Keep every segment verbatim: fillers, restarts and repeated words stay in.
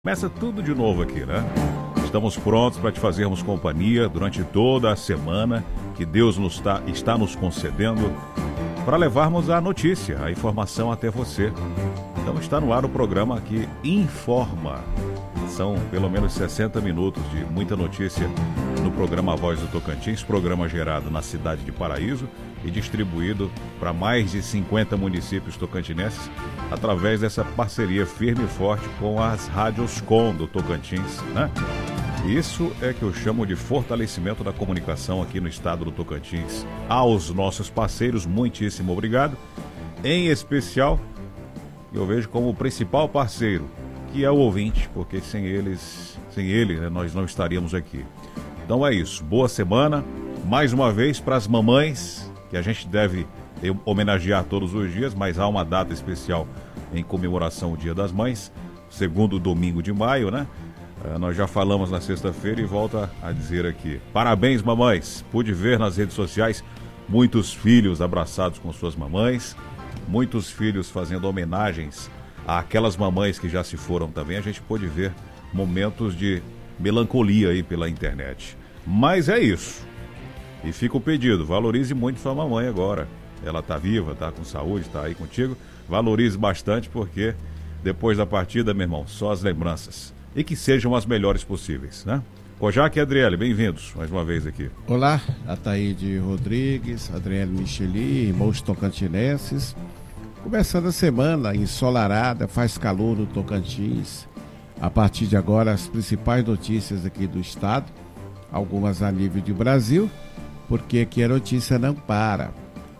Começa tudo de novo aqui, né? Estamos prontos para te fazermos companhia durante toda a semana que Deus nos tá, está nos concedendo para levarmos a notícia, a informação até você. Então está no ar o programa que informa. São pelo menos sessenta minutos de muita notícia no programa Voz do Tocantins, programa gerado na cidade de Paraíso e distribuído para mais de cinquenta municípios tocantinenses através dessa parceria firme e forte com as rádios com do Tocantins, né? Isso é que eu chamo de fortalecimento da comunicação aqui no estado do Tocantins. Aos nossos parceiros, muitíssimo obrigado. Em especial, eu vejo como o principal parceiro, que é o ouvinte, porque sem eles, sem ele, né, nós não estaríamos aqui. Então é isso, boa semana, mais uma vez para as mamães, que a gente deve homenagear todos os dias, mas há uma data especial em comemoração ao Dia das Mães, segundo domingo de maio, né? Uh, nós já falamos na sexta-feira e volto a dizer aqui. Parabéns, mamães! Pude ver nas redes sociais muitos filhos abraçados com suas mamães, muitos filhos fazendo homenagens àquelas mamães que já se foram também. A gente pôde ver momentos de melancolia aí pela internet. Mas é isso. E fica o pedido, valorize muito sua mamãe agora. Ela tá viva, tá com saúde, tá aí contigo. Valorize bastante porque depois da partida, meu irmão, só as lembranças. E que sejam as melhores possíveis, né? Kojak e Adriele, bem-vindos mais uma vez aqui. Olá, Ataíde Rodrigues, Adriele Micheli, irmãos tocantinenses. Começando a semana ensolarada, faz calor no Tocantins. A partir de agora, as principais notícias aqui do estado, algumas a nível de Brasil, porque aqui a notícia não para.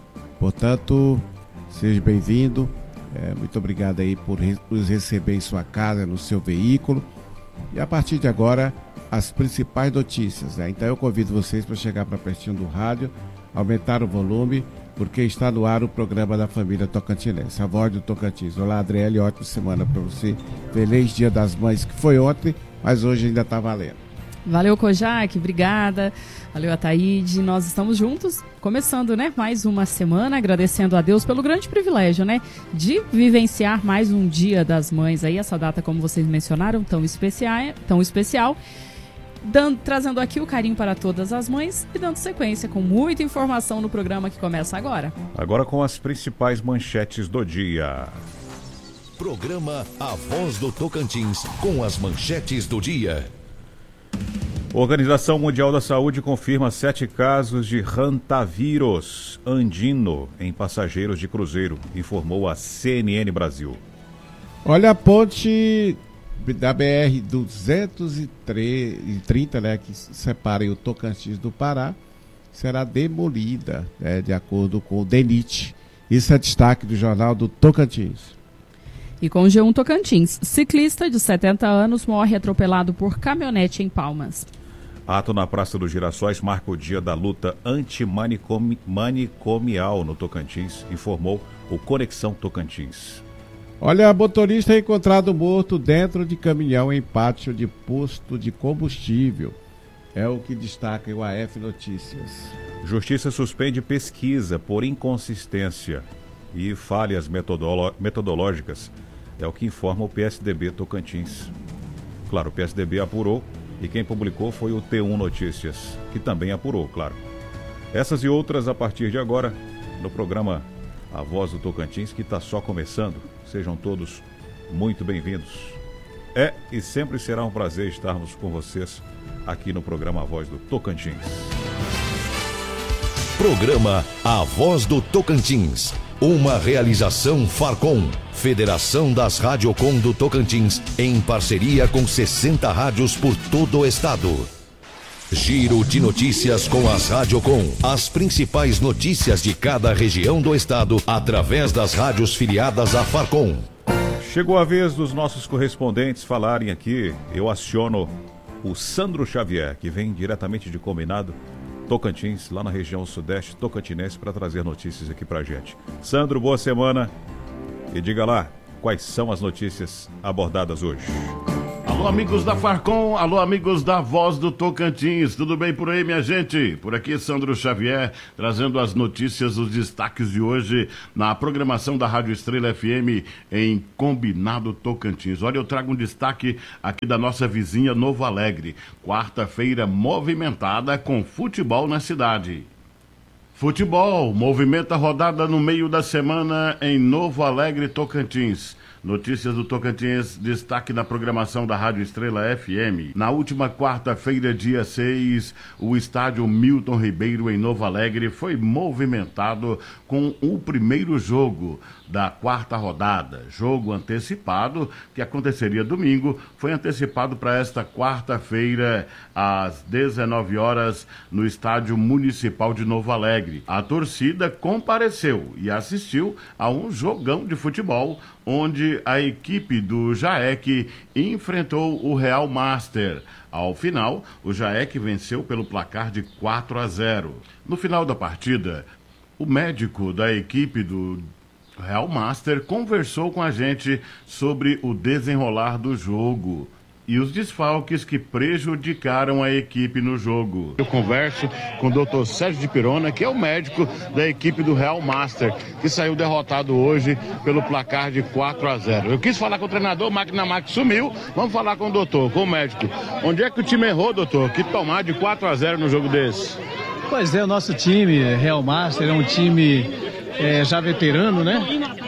Portanto, seja bem-vindo. É, muito obrigado aí por nos receber em sua casa, no seu veículo. E a partir de agora, as principais notícias, né? Então eu convido vocês para chegar para pertinho do rádio, aumentar o volume, porque está no ar o programa da família tocantinense, a Voz do Tocantins. Olá, Adriele, ótima semana para você. Feliz Dia das Mães, que foi ontem, mas hoje ainda está valendo. Valeu, Kojak, obrigada. Valeu, Ataíde. Nós estamos juntos, começando, né, mais uma semana, agradecendo a Deus pelo grande privilégio, né, de vivenciar mais um Dia das Mães aí, essa data, como vocês mencionaram, tão especial, tão especial. Dando, trazendo aqui o carinho para todas as mães e dando sequência com muita informação no programa que começa agora. Agora com as principais manchetes do dia. Programa A Voz do Tocantins, com as manchetes do dia. Organização Mundial da Saúde confirma sete casos de Hantavírus andino em passageiros de cruzeiro, informou a C N N Brasil. Olha, a ponte da B R duzentos e trinta, né, que separa o Tocantins do Pará, será demolida, né, de acordo com o DENIT. Isso é destaque do jornal do Tocantins. E com o G um Tocantins, ciclista de setenta anos morre atropelado por caminhonete em Palmas. Ato na Praça dos Girassóis marca o dia da luta antimanicomial no Tocantins, informou o Conexão Tocantins. Olha, motorista é encontrado morto dentro de caminhão em pátio de posto de combustível. É o que destaca o A F Notícias. Justiça suspende pesquisa por inconsistência e falhas metodolo- metodológicas. É o que informa o P S D B Tocantins. Claro, o P S D B apurou e quem publicou foi o T um Notícias, que também apurou, claro. Essas e outras a partir de agora no programa A Voz do Tocantins, que está só começando. Sejam todos muito bem-vindos. É e sempre será um prazer estarmos com vocês aqui no programa A Voz do Tocantins. Programa A Voz do Tocantins. Uma realização Farcom, Federação das Radiocom do Tocantins, em parceria com sessenta rádios por todo o estado. Giro de notícias com as Radiocom. As principais notícias de cada região do estado, através das rádios filiadas à Farcom. Chegou a vez dos nossos correspondentes falarem aqui. Eu aciono o Sandro Xavier, que vem diretamente de Combinado, Tocantins, lá na região sudeste tocantinense, para trazer notícias aqui pra gente. Sandro, boa semana e diga lá, quais são as notícias abordadas hoje? Alô, Alô, amigos da Farcom, alô, amigos da Voz do Tocantins, tudo bem por aí, minha gente? Por aqui, Sandro Xavier, trazendo as notícias, os destaques de hoje na programação da Rádio Estrela F M em Combinado Tocantins. Olha, eu trago um destaque aqui da nossa vizinha Novo Alegre. Quarta-feira movimentada com futebol na cidade. Futebol, movimenta rodada no meio da semana em Novo Alegre, Tocantins. Notícias do Tocantins, destaque na programação da Rádio Estrela F M. Na última quarta-feira, dia seis, o estádio Milton Ribeiro, em Novo Alegre, foi movimentado com o primeiro jogo da quarta rodada. Jogo antecipado, que aconteceria domingo, foi antecipado para esta quarta-feira, às dezenove horas, no Estádio Municipal de Novo Alegre. A torcida compareceu e assistiu a um jogão de futebol, onde a equipe do Jaec enfrentou o Real Master. Ao final, o Jaec venceu pelo placar de quatro a zero. No final da partida, o médico da equipe do Real Master conversou com a gente sobre o desenrolar do jogo e os desfalques que prejudicaram a equipe no jogo. Eu converso com o doutor Sérgio de Pirona, que é o médico da equipe do Real Master, que saiu derrotado hoje pelo placar de quatro a zero. Eu quis falar com o treinador, o Máquina Mac sumiu. Vamos falar com o doutor, com o médico. Onde é que o time errou, doutor, que tomar de quatro a zero no jogo desse? Pois é, o nosso time, Real Master, é um time é, já veterano, né?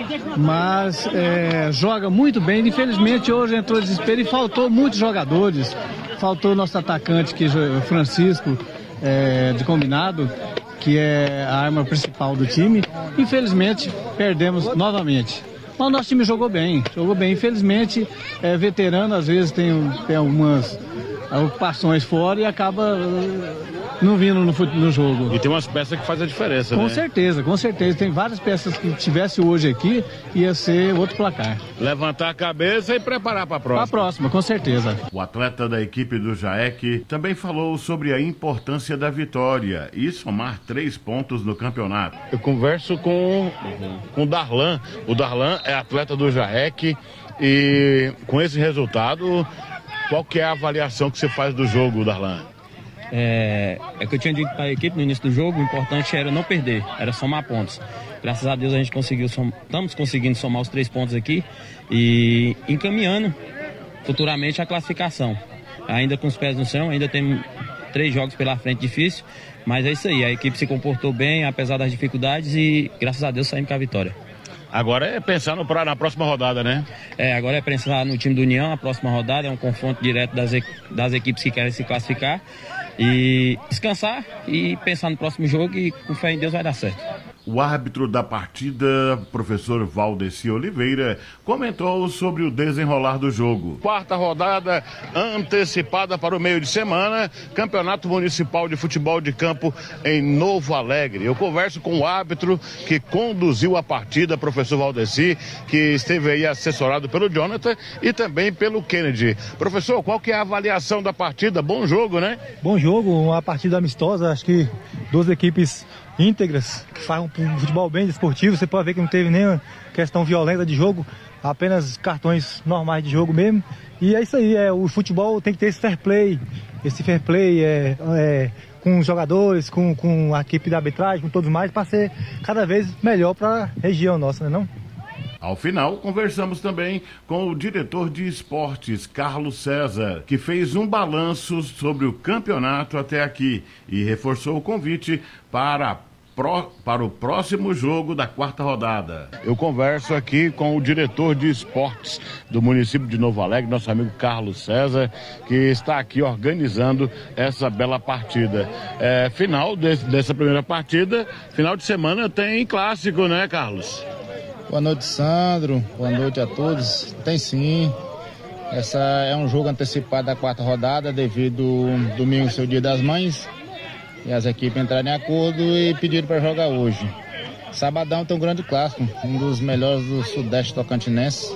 Mas é, joga muito bem. Infelizmente hoje entrou desespero e faltou muitos jogadores. Faltou nosso atacante, que é Francisco, é, de Combinado, que é a arma principal do time. Infelizmente perdemos novamente. Mas o nosso time jogou bem, jogou bem. Infelizmente, é veterano, às vezes tem, tem algumas ocupações fora e acaba não vindo no, no jogo. E tem umas peças que fazem a diferença, com né? Com certeza, com certeza. Tem várias peças que tivesse hoje aqui, ia ser outro placar. Levantar a cabeça e preparar para a próxima. Para a próxima, com certeza. O atleta da equipe do Jaec também falou sobre a importância da vitória e somar três pontos no campeonato. Eu converso com, com o Darlan. O Darlan é atleta do Jaec e com esse resultado, qual que é a avaliação que você faz do jogo, Darlan? É, é que eu tinha dito para a equipe no início do jogo, o importante era não perder, era somar pontos. Graças a Deus a gente conseguiu, som, estamos conseguindo somar os três pontos aqui e encaminhando futuramente a classificação. Ainda com os pés no chão, ainda tem três jogos pela frente difícil, mas é isso aí, a equipe se comportou bem, apesar das dificuldades e graças a Deus saímos com a vitória. Agora é pensar no, na próxima rodada, né? É, agora é pensar no time do União, a próxima rodada é um confronto direto das, das equipes que querem se classificar e descansar e pensar no próximo jogo e com fé em Deus vai dar certo. O árbitro da partida, professor Valdeci Oliveira, comentou sobre o desenrolar do jogo. Quarta rodada antecipada para o meio de semana, Campeonato Municipal de Futebol de Campo em Novo Alegre. Eu converso com o árbitro que conduziu a partida, professor Valdeci, que esteve aí assessorado pelo Jonathan e também pelo Kennedy. Professor, qual que é a avaliação da partida? Bom jogo, né? Bom jogo, uma partida amistosa, acho que duas equipes íntegras, que fazem um futebol bem desportivo. Você pode ver que não teve nenhuma questão violenta de jogo, apenas cartões normais de jogo mesmo. E é isso aí, é, o futebol tem que ter esse fair play, esse fair play é, é, com os jogadores, com, com a equipe da arbitragem, com todos mais, para ser cada vez melhor para a região nossa, não é não? Ao final, conversamos também com o diretor de esportes, Carlos César, que fez um balanço sobre o campeonato até aqui e reforçou o convite para, pro, para o próximo jogo da quarta rodada. Eu converso aqui com o diretor de esportes do município de Novo Alegre, nosso amigo Carlos César, que está aqui organizando essa bela partida. É, final desse, dessa primeira partida, final de semana tem clássico, né, Carlos? Boa noite, Sandro. Boa noite a todos. Tem sim. Essa é um jogo antecipado da quarta rodada, devido domingo ser o Dia das Mães. E as equipes entraram em acordo e pediram para jogar hoje. Sabadão tem um grande clássico, um dos melhores do Sudeste Tocantinense.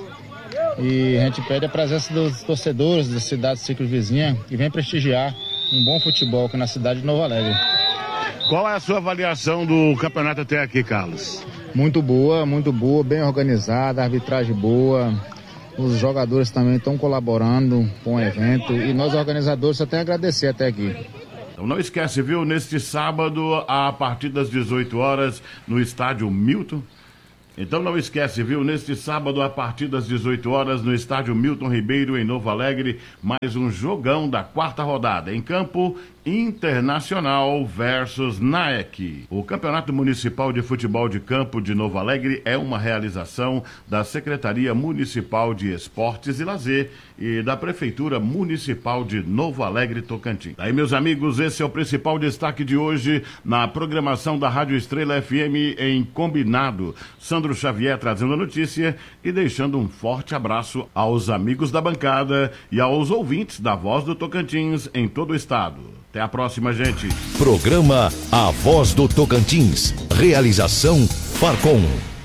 E a gente pede a presença dos torcedores da cidade circunvizinha que vem prestigiar um bom futebol aqui na cidade de Novo Alegre. Qual é a sua avaliação do campeonato até aqui, Carlos? Muito boa, muito boa, bem organizada, arbitragem boa. os jogadores também estão colaborando com o evento e nós organizadores só tem a agradecer até aqui. Então não esquece, viu, neste sábado, a partir das dezoito horas, no estádio Milton. Então não esquece, viu, neste sábado, a partir das dezoito horas, no estádio Milton Ribeiro, em Novo Alegre, mais um jogão da quarta rodada. Em campo, Internacional versus N A E C. O Campeonato Municipal de Futebol de Campo de Novo Alegre é uma realização da Secretaria Municipal de Esportes e Lazer e da Prefeitura Municipal de Novo Alegre, Tocantins. Aí, meus amigos, esse é o principal destaque de hoje na programação da Rádio Estrela F M em Combinado. Sandro Xavier trazendo a notícia e deixando um forte abraço aos amigos da bancada e aos ouvintes da Voz do Tocantins em todo o estado. Até a próxima, gente. Programa A Voz do Tocantins. Realização Farcom.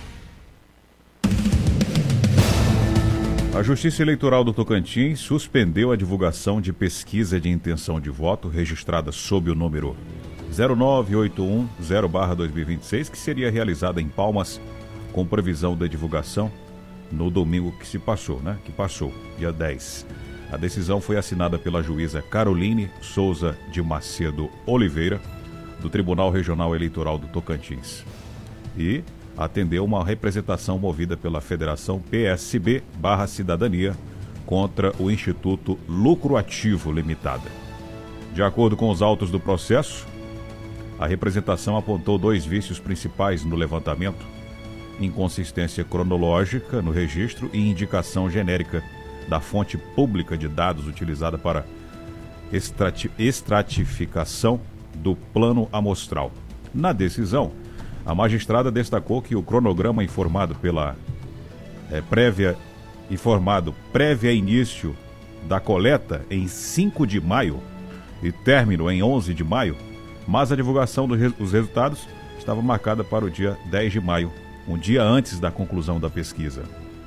A Justiça Eleitoral do Tocantins suspendeu a divulgação de pesquisa de intenção de voto registrada sob o número zero nove oito um zero barra dois mil e vinte e seis, que seria realizada em Palmas, com previsão da divulgação no domingo que se passou, né? Que passou, dia dez. A decisão foi assinada pela juíza Caroline Souza de Macedo Oliveira, do Tribunal Regional Eleitoral do Tocantins. E atendeu uma representação movida pela Federação P S B barra Cidadania contra o Instituto Lucro Ativo Limitada. De acordo com os autos do processo, a representação apontou dois vícios principais no levantamento: inconsistência cronológica no registro e indicação genérica da fonte pública de dados utilizada para estrati- estratificação do plano amostral. Na decisão, a magistrada destacou que o cronograma informado pela é, prévia informado prévia início da coleta em cinco de maio e término em onze de maio, mas a divulgação dos res- resultados estava marcada para o dia dez de maio, um dia antes da conclusão da pesquisa.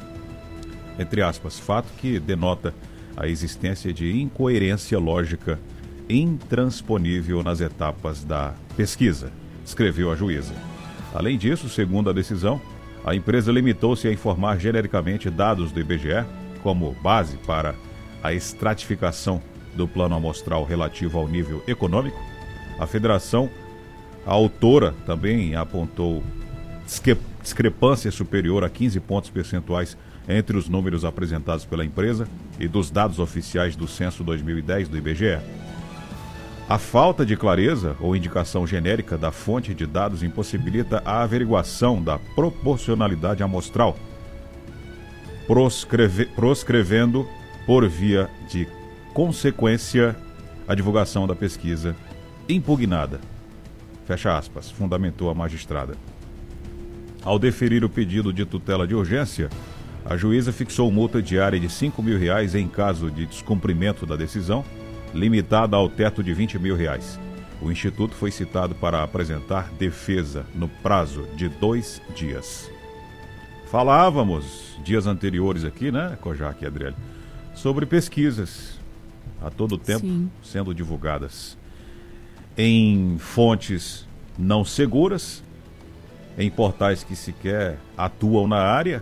Entre aspas, fato que denota a existência de incoerência lógica intransponível nas etapas da pesquisa, escreveu a juíza. Além disso, segundo a decisão, a empresa limitou-se a informar genericamente dados do I B G E como base para a estratificação do plano amostral relativo ao nível econômico. A federação, a autora, também apontou discrepância superior a quinze pontos percentuais entre os números apresentados pela empresa e dos dados oficiais do censo dois mil e dez do I B G E. A falta de clareza ou indicação genérica da fonte de dados impossibilita a averiguação da proporcionalidade amostral, proscreve, proscrevendo, por via de consequência, a divulgação da pesquisa impugnada. Fecha aspas, fundamentou a magistrada. Ao deferir o pedido de tutela de urgência, a juíza fixou multa diária de cinco mil reais em caso de descumprimento da decisão, limitada ao teto de vinte mil reais. O Instituto foi citado para apresentar defesa no prazo de dois dias. Falávamos dias anteriores aqui, né, Kojak e Adriele, sobre pesquisas a todo tempo Sim. sendo divulgadas em fontes não seguras, em portais que sequer atuam na área.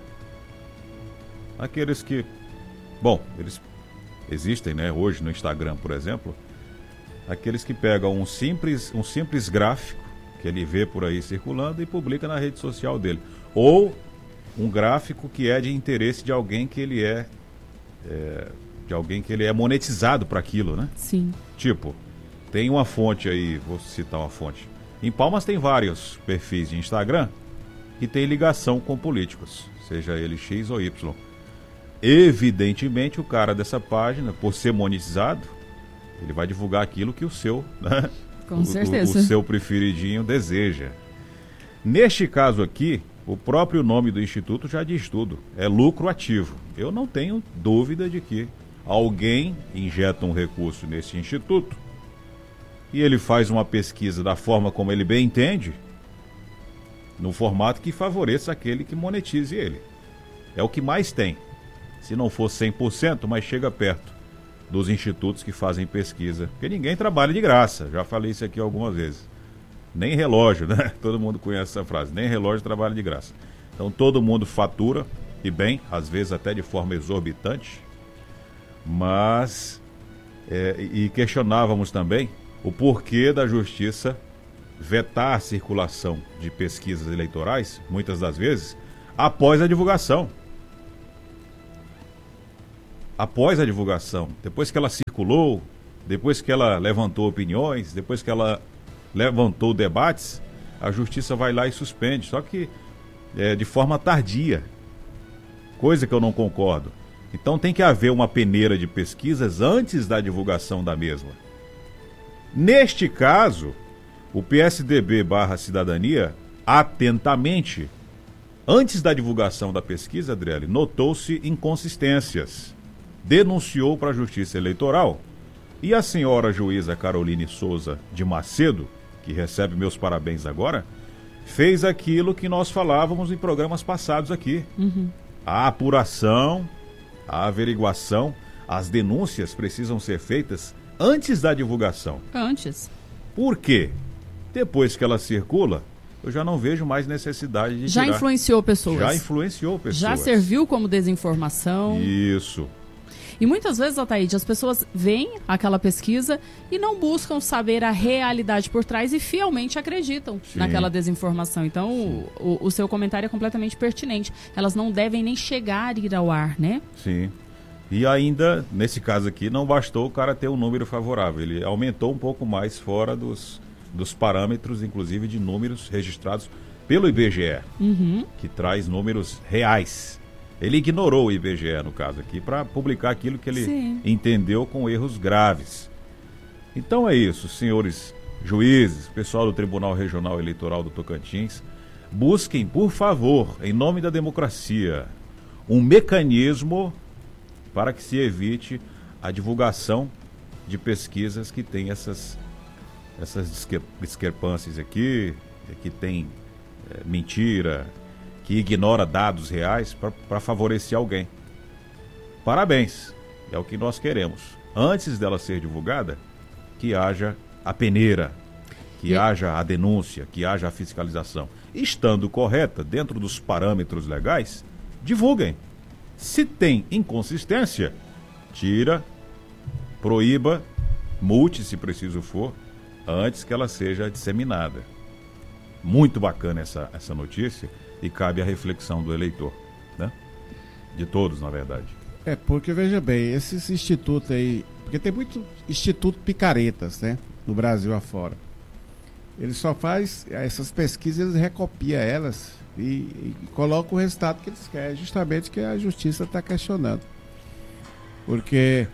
Aqueles que, bom, eles existem, né, hoje no Instagram, por exemplo, aqueles que pegam um simples, um simples gráfico que ele vê por aí circulando e publica na rede social dele. Ou um gráfico que é de interesse de alguém que ele é, é de alguém que ele é monetizado para aquilo, né? Sim. Tipo, tem uma fonte aí, vou citar uma fonte. Em Palmas tem vários perfis de Instagram que tem ligação com políticos, seja ele X ou Y. Evidentemente, o cara dessa página, por ser monetizado, ele vai divulgar aquilo que o seu, né? Com o, certeza. O, o seu preferidinho deseja. Neste caso aqui, o próprio nome do Instituto já diz tudo. É lucro ativo. Eu não tenho dúvida de que alguém injeta um recurso nesse Instituto e ele faz uma pesquisa da forma como ele bem entende, no formato que favoreça aquele que monetize ele. É o que mais tem. Se não for cem por cento, mas chega perto dos institutos que fazem pesquisa. Porque ninguém trabalha de graça. Já falei isso aqui algumas vezes. Nem relógio, né? Todo mundo conhece essa frase. Nem relógio trabalha de graça. Então todo mundo fatura e bem, às vezes até de forma exorbitante, mas é, e questionávamos também o porquê da justiça vetar a circulação de pesquisas eleitorais, muitas das vezes, após a divulgação. Após a divulgação, depois que ela circulou, depois que ela levantou opiniões, depois que ela levantou debates, a justiça vai lá e suspende, só que é, de forma tardia, coisa que eu não concordo. Então tem que haver uma peneira de pesquisas antes da divulgação da mesma. Neste caso, o P S D B barra Cidadania, atentamente, antes da divulgação da pesquisa, Adriele, notou-se inconsistências, denunciou para a Justiça Eleitoral, e a senhora juíza Caroline Souza de Macedo, que recebe meus parabéns agora, fez aquilo que nós falávamos em programas passados aqui. Uhum. A apuração, a averiguação, as denúncias precisam ser feitas antes da divulgação. Antes. Por quê? Depois que ela circula, eu já não vejo mais necessidade de Já tirar. influenciou pessoas. Já influenciou pessoas. Já serviu como desinformação. Isso. E muitas vezes, Ataíde, as pessoas veem aquela pesquisa e não buscam saber a realidade por trás e fielmente acreditam Sim. naquela desinformação. Então, o, o, o seu comentário é completamente pertinente. Elas não devem nem chegar a ir ao ar, né? Sim. E ainda, nesse caso aqui, não bastou o cara ter um número favorável. Ele aumentou um pouco mais fora dos, dos parâmetros, inclusive, de números registrados pelo I B G E, uhum. que traz números reais. Ele ignorou o I B G E, no caso aqui, para publicar aquilo que ele Sim. entendeu com erros graves. Então é isso, senhores juízes, pessoal do Tribunal Regional Eleitoral do Tocantins, busquem, por favor, em nome da democracia, um mecanismo para que se evite a divulgação de pesquisas que tem essas, essas discrepâncias aqui, que tem é, mentira, que ignora dados reais para favorecer alguém. Parabéns, é o que nós queremos. Antes dela ser divulgada, que haja a peneira, que e... haja a denúncia, que haja a fiscalização. Estando correta, dentro dos parâmetros legais, divulguem. Se tem inconsistência, tira, proíba, multe se preciso for, antes que ela seja disseminada. Muito bacana essa, essa notícia. E cabe a reflexão do eleitor, né? De todos, na verdade. É, porque veja bem, esses institutos aí, porque tem muito instituto picaretas, né? No Brasil afora. Ele só faz essas pesquisas, eles recopiam elas e, e colocam o resultado que eles querem, justamente que a justiça está questionando. Porque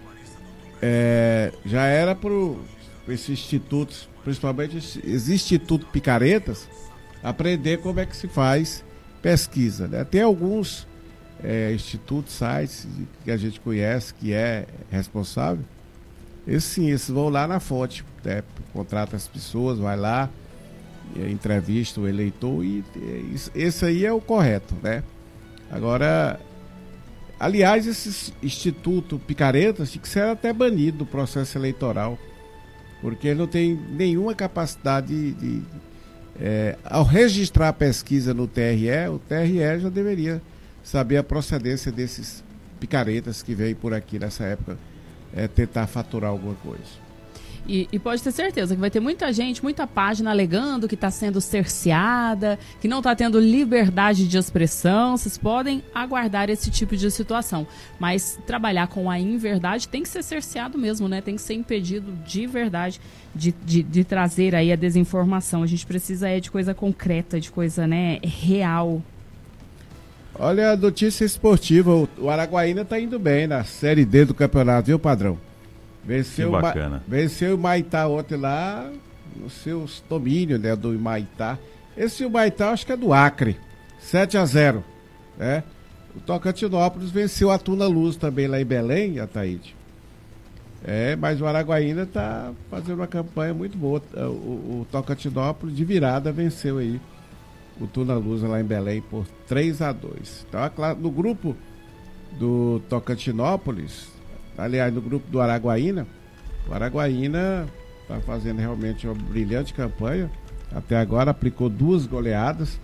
é, já era para esses institutos, principalmente esses institutos picaretas, aprender como é que se faz pesquisa, né? Tem alguns é, institutos, sites que a gente conhece, que é responsável. Esses sim, esses vão lá na fonte, né? Contrata as pessoas, vai lá, entrevista o eleitor e, e esse aí é o correto, né? Agora, aliás, esse instituto picaretas tinha que ser até banido do processo eleitoral, porque ele não tem nenhuma capacidade de, de É, ao registrar a pesquisa no T R E, o T R E já deveria saber a procedência desses picaretas que vêm por aqui nessa época é, tentar faturar alguma coisa. E, e pode ter certeza que vai ter muita gente, muita página alegando que está sendo cerceada, que não está tendo liberdade de expressão. Vocês podem aguardar esse tipo de situação. Mas trabalhar com a inverdade tem que ser cerceado mesmo, né? Tem que ser impedido de verdade de, de, de trazer aí a desinformação. A gente precisa é, de coisa concreta, de coisa, né, real. Olha a notícia esportiva. O, o Araguaína está indo bem na Série D do campeonato, viu, Padrão? Venceu, que bacana. Ma, venceu o Maitá ontem lá, nos seus domínios, né, do Maitá. Esse Maitá acho que é do Acre, sete a zero, né? O Tocantinópolis venceu a Tuna Luz também lá em Belém, Ataíde. É, mas o Araguaína está fazendo uma campanha muito boa. O, o, o Tocantinópolis de virada venceu aí o Tuna Luz lá em Belém por três a dois. Então, no grupo do Tocantinópolis, aliás, no grupo do Araguaína, o Araguaína está fazendo realmente uma brilhante campanha. Até agora aplicou duas goleadas.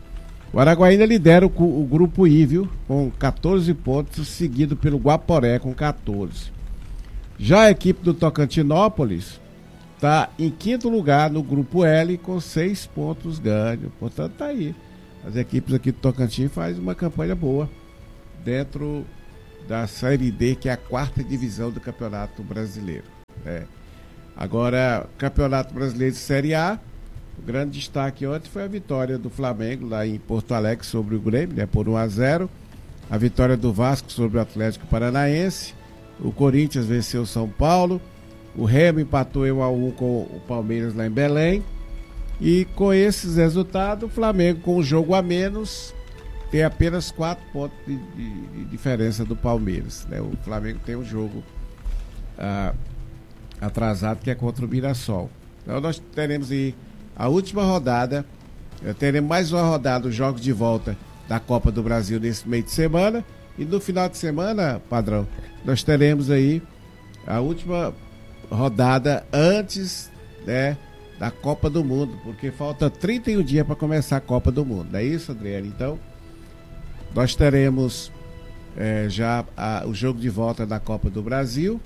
O Araguaína lidera o, o grupo I, viu? Com catorze pontos, seguido pelo Guaporé com catorze. Já a equipe do Tocantinópolis está em quinto lugar no grupo L com seis pontos ganhos. Portanto, tá aí. As equipes aqui do Tocantins fazem uma campanha boa dentro da Série D, que é a quarta divisão do Campeonato Brasileiro. É. Agora, Campeonato Brasileiro de Série A, o grande destaque ontem foi a vitória do Flamengo lá em Porto Alegre sobre o Grêmio, né, por um a zero. A vitória do Vasco sobre o Atlético Paranaense. O Corinthians venceu o São Paulo. O Remo empatou um a um com o Palmeiras lá em Belém. E com esses resultados, o Flamengo, com um jogo a menos, tem apenas quatro pontos de, de, de diferença do Palmeiras, né? O Flamengo tem um jogo ah, atrasado, que é contra o Mirassol. Então nós teremos aí a última rodada, teremos mais uma rodada, os jogos de volta da Copa do Brasil nesse meio de semana. E no final de semana, Padrão, nós teremos aí a última rodada antes, né, da Copa do Mundo, porque falta trinta e um dias para começar a Copa do Mundo, não é isso, Adriano? Então, nós teremos é, já a, o jogo de volta da Copa do Brasil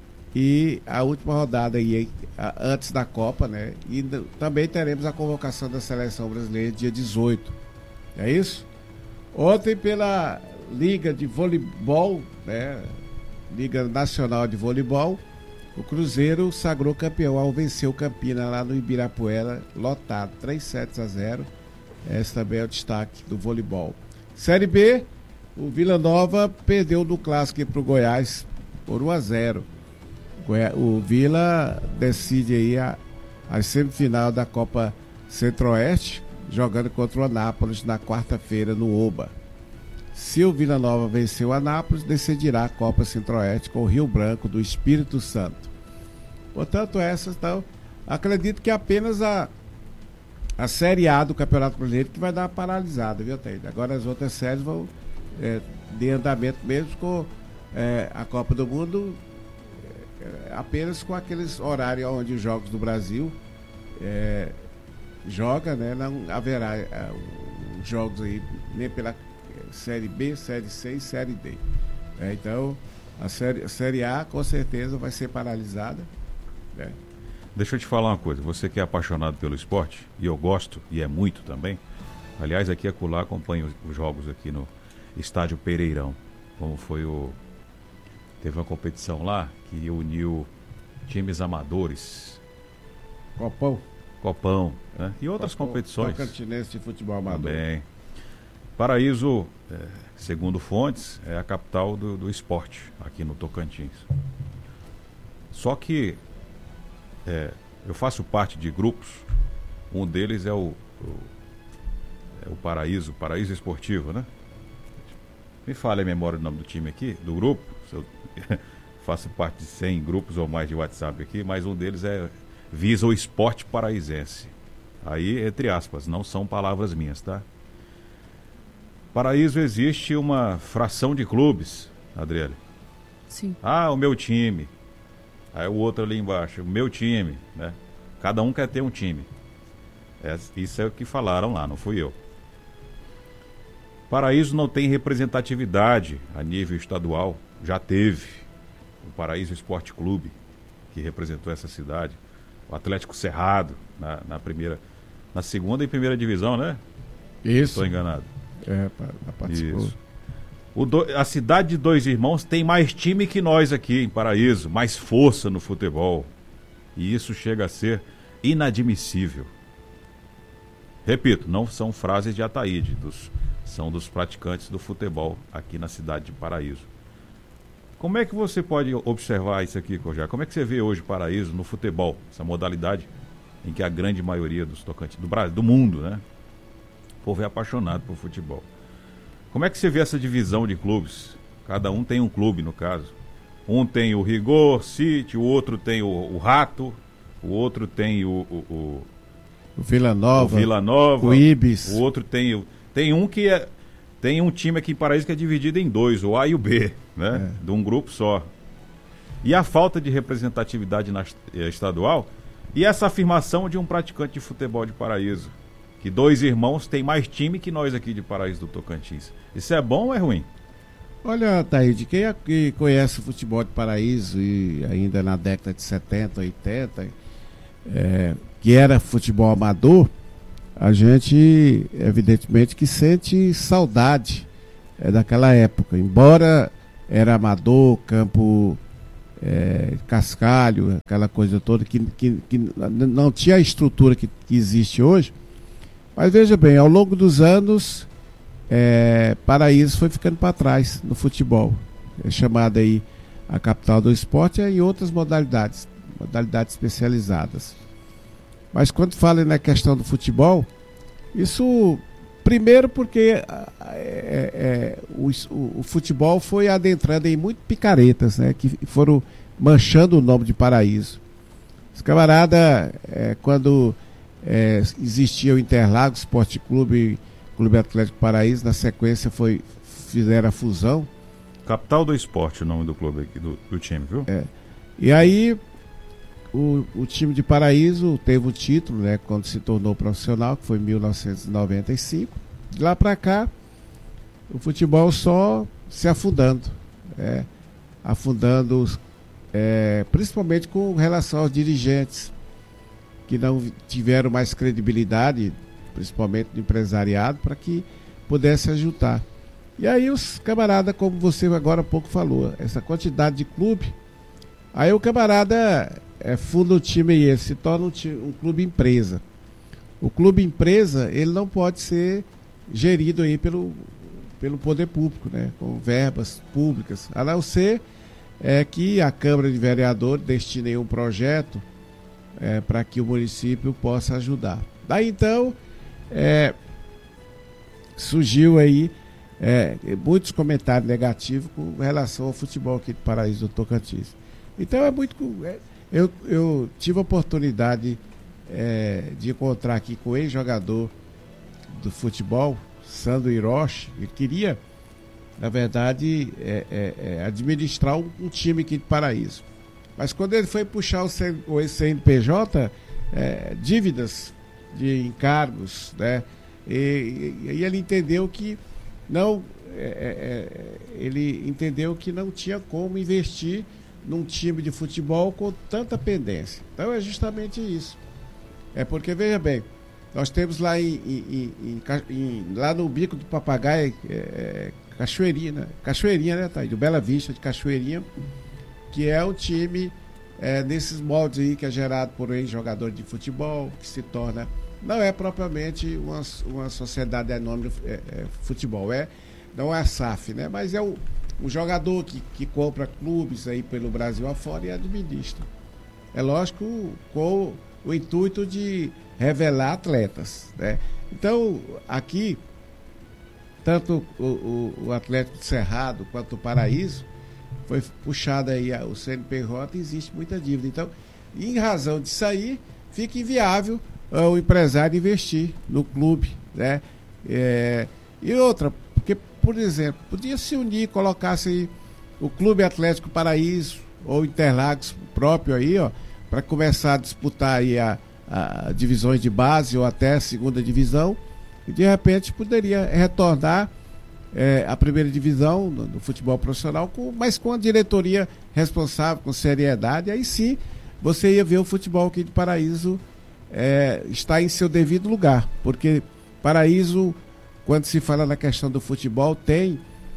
e a última rodada aí, a, antes da Copa, né? E n- também teremos a convocação da Seleção Brasileira dia dezoito, é isso? Ontem, pela Liga de Voleibol, né? Liga Nacional de Voleibol, o Cruzeiro sagrou campeão ao vencer o Campina lá no Ibirapuera, lotado, três sets a zero. Esse também é o destaque do voleibol. Série B, o Vila Nova perdeu no clássico para o Goiás por um a zero. O Vila decide aí a, a semifinal da Copa Centro-Oeste, jogando contra o Anápolis na quarta-feira no Oba. Se o Vila Nova vencer o Anápolis, decidirá a Copa Centro-Oeste com o Rio Branco do Espírito Santo. Portanto, essas estão. Acredito que apenas a, a Série A do Campeonato Brasileiro que vai dar uma paralisada, viu, Taíde? Agora as outras séries vão é, de andamento mesmo com é, a Copa do Mundo, é, apenas com aqueles horários onde os Jogos do Brasil é, joga, né? Não haverá é, os jogos aí nem pela Série B, Série C e Série D. É, então, a série, a série A com certeza vai ser paralisada. É. Deixa eu te falar uma coisa, você que é apaixonado pelo esporte, e eu gosto, e é muito também, aliás, aqui acolá acompanho os, os jogos aqui no Estádio Pereirão, como foi o... Teve uma competição lá que uniu times amadores. Copão. Copão, né? E outras Copão, competições. Tocantinense de futebol amador. Também. Paraíso, é, segundo fontes, é a capital do, do esporte aqui no Tocantins. Só que é, eu faço parte de grupos, um deles é o, o, é o Paraíso, Paraíso Esportivo, né? Me fale a memória do nome do time aqui, do grupo. Eu faço parte de cem grupos ou mais de WhatsApp aqui, mas um deles é visa o esporte paraisense. Aí, entre aspas, não são palavras minhas, tá? Paraíso existe uma fração de clubes, Adriele. Sim. Ah, o meu time. Aí o outro ali embaixo, o meu time, né? Cada um quer ter um time. É, isso é o que falaram lá, não fui eu. Paraíso não tem representatividade a nível estadual. Já teve o Paraíso Esporte Clube, que representou essa cidade. O Atlético Cerrado, na, na primeira, na segunda e primeira divisão, né? Isso. Estou enganado. É, participou. Isso. O do, a cidade de Dois Irmãos tem mais time que nós aqui em Paraíso, mais força no futebol. E isso chega a ser inadmissível. Repito, não são frases de Ataíde, dos, são dos praticantes do futebol aqui na cidade de Paraíso. Como é que você pode observar isso aqui, Cojá? Como é que você vê hoje Paraíso no futebol, essa modalidade em que a grande maioria dos tocantes do Brasil, do mundo, né? O povo é apaixonado por futebol. Como é que você vê essa divisão de clubes? Cada um tem um clube, no caso. Um tem o Rigor City, o outro tem o, o Rato, o outro tem o... O, o, o Vila Nova. O Vila Nova. O Ibis. O outro tem... O, tem um que é... Tem um time aqui em Paraíso que é dividido em dois, o A e o B, né? É. De um grupo só. E a falta de representatividade na, eh, estadual e essa afirmação de um praticante de futebol de Paraíso, que dois irmãos têm mais time que nós aqui de Paraíso do Tocantins. Isso é bom ou é ruim? Olha, Taíde, quem aqui conhece o futebol de Paraíso e ainda na década de setenta, oitenta, é, que era futebol amador, a gente evidentemente que sente saudade é, daquela época. Embora era amador, campo é, cascalho, aquela coisa toda que, que, que não tinha a estrutura que, que existe hoje, mas veja bem, ao longo dos anos É, Paraíso foi ficando para trás no futebol. É chamada aí a capital do esporte e outras modalidades, modalidades especializadas. Mas quando fala na questão do futebol, isso primeiro porque é, é, o, o futebol foi adentrando em muito picaretas, né, que foram manchando o nome de Paraíso. Os camaradas, é, quando é, existia o Interlagos Esporte Clube, Clube Atlético Paraíso, na sequência foi, fizeram a fusão. Capital do Esporte, o nome do clube aqui, do, do time, viu? É. E aí o, o time de Paraíso teve o título, né, quando se tornou profissional, que foi em mil novecentos e noventa e cinco. De lá para cá, o futebol só se afundando, é, afundando, é, principalmente com relação aos dirigentes, que não tiveram mais credibilidade, principalmente do empresariado, para que pudesse ajudar. E aí os camaradas, como você agora há pouco falou, essa quantidade de clube, aí o camarada é, funda o time e ele se torna um, time, um clube empresa. O clube empresa, ele não pode ser gerido aí pelo, pelo poder público, né, com verbas públicas, a não ser é, que a Câmara de Vereadores destine um projeto é, para que o município possa ajudar. Daí então É, surgiu aí é, muitos comentários negativos com relação ao futebol aqui de Paraíso do Tocantins. Então é muito. É, eu, eu tive a oportunidade é, de encontrar aqui com o ex-jogador do futebol, Sandro Hiroshi. Ele queria, na verdade, é, é, é, administrar um, um time aqui de Paraíso. Mas quando ele foi puxar o, C, o C N P J, é, dívidas de encargos, né? E, e, e ele entendeu que não, é, é, ele entendeu que não tinha como investir num time de futebol com tanta pendência. Então é justamente isso. É porque, veja bem, nós temos lá em, em, em, em lá no Bico do Papagaio, é, Cachoeirinha, né? Cachoeirinha, né, tá aí, do Bela Vista de Cachoeirinha, que é um time é, nesses moldes aí que é gerado por um ex-jogador de futebol, que se torna, não é propriamente uma, uma sociedade anônima de é, é, futebol, é, não é a S A F, né? Mas é o, um jogador que, que compra clubes aí pelo Brasil afora e administra. É lógico, com o intuito de revelar atletas, né? Então, aqui, tanto o, o, o Atlético de Cerrado quanto o Paraíso, foi puxado aí o C N P J, existe muita dívida. Então, em razão disso aí, fica inviável uh, o empresário investir no clube, né? É, e outra, porque, por exemplo, podia se unir, colocasse aí o Clube Atlético Paraíso ou Interlagos próprio aí, ó, para começar a disputar aí a, a divisões de base ou até a segunda divisão, e de repente poderia retornar É, a primeira divisão do, do futebol profissional, com, mas com a diretoria responsável, com seriedade. Aí sim você ia ver o futebol aqui de Paraíso é, estar em seu devido lugar, porque Paraíso, quando se fala na questão do futebol, tem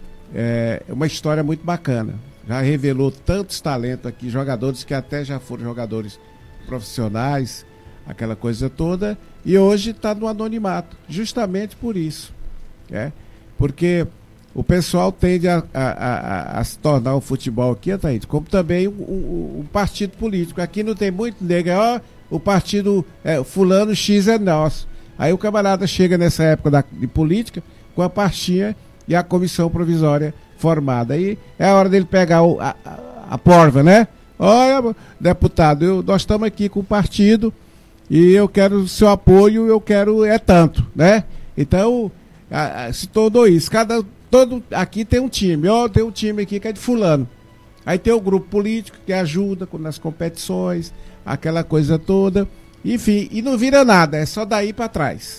é, uma história muito bacana, já revelou tantos talentos aqui, jogadores que até já foram jogadores profissionais, aquela coisa toda, e hoje está no anonimato, justamente por isso, é porque o pessoal tende a, a, a, a se tornar o futebol aqui, Ataíde, como também um, um, um partido político. Aqui não tem muito nego, ó, o partido é, fulano X é nosso. Aí o camarada chega nessa época da, de política com a pastinha e a comissão provisória formada. Aí é a hora dele pegar o, a, a, a porva, né? Olha, deputado, eu, nós estamos aqui com o partido e eu quero o seu apoio, eu quero é tanto, né? Então se tornou isso. Cada, todo, aqui tem um time, ó, tem um time aqui que é de fulano. Aí tem o grupo político que ajuda nas competições, aquela coisa toda. Enfim, e não vira nada, é só daí para trás.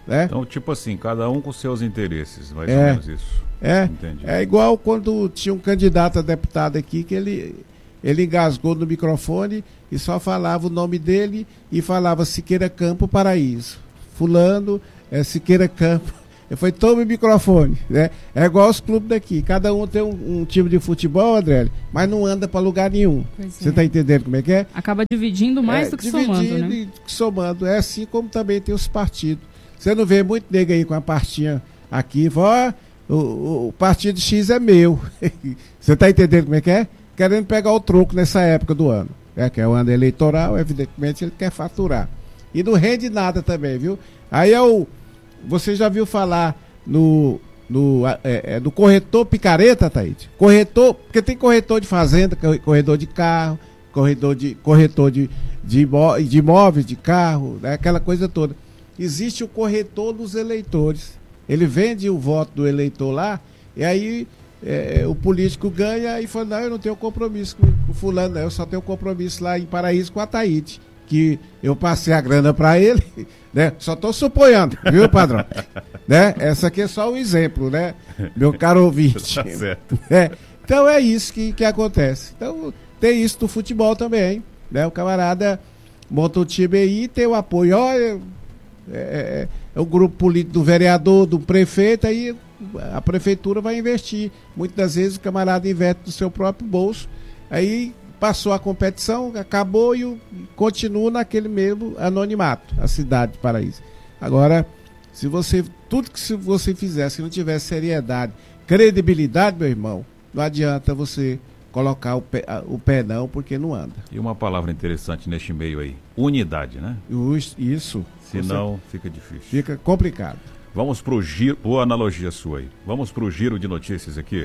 Né? Então, tipo assim, cada um com seus interesses, mais é, ou menos isso. É, Entendi. É igual quando tinha um candidato a deputado aqui que ele, ele engasgou no microfone e só falava o nome dele e falava Siqueira Campo Paraíso. Fulano, é Siqueira Campo. Eu falei, toma o microfone, né? É igual os clubes daqui. Cada um tem um, um time de futebol, André, mas não anda para lugar nenhum. Você está entendendo como é que é? Acaba dividindo mais é, do que somando, né? E somando. É assim como também tem os partidos. Você não vê muito nego aí com a pastinha aqui, ó, o, o partido X é meu. Você está entendendo como é que é? Querendo pegar o troco nessa época do ano. É que é o ano eleitoral, evidentemente ele quer faturar. E não rende nada também, viu? Aí é o... Você já viu falar no, no, é, é, do corretor picareta, Taíde? Corretor, porque tem corretor de fazenda, corretor de carro, corretor de, corretor de, de, imó, de imóveis, de carro, né, aquela coisa toda. Existe o corretor dos eleitores. Ele vende o voto do eleitor lá, e aí é, o político ganha e fala, não, eu não tenho compromisso com o fulano, não, eu só tenho compromisso lá em Paraíso com a Taíde, que eu passei a grana para ele, né? Só estou suponhando, viu, padrão? Né? Essa aqui é só um exemplo, né? Meu caro ouvinte. Tá certo. É. Então é isso que, que acontece. Então tem isso do futebol também, né? O camarada monta o time aí e tem o apoio. Olha, é, é, é o grupo político do vereador, do prefeito, aí a prefeitura vai investir. Muitas das vezes o camarada investe do seu próprio bolso, aí passou a competição, acabou e o, continua naquele mesmo anonimato, a cidade de Paraíso. Agora, se você, tudo que se você fizer, se não tiver seriedade, credibilidade, meu irmão, não adianta você colocar o pé, o pé não, porque não anda. E uma palavra interessante neste meio aí, unidade, né? Isso. Senão fica difícil. Fica complicado. Vamos pro giro, boa analogia sua aí, vamos pro giro de notícias aqui.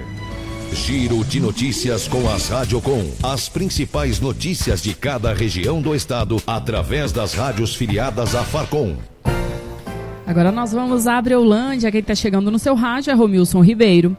Giro de notícias com as Radiocom. As principais notícias de cada região do estado através das rádios filiadas à Farcom. Agora nós vamos a Abreulândia. Quem está chegando no seu rádio é Romilson Ribeiro.